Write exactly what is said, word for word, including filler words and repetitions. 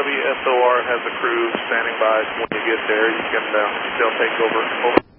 W S O R has a crew standing by. When you get there, you can uh, they'll take over. over.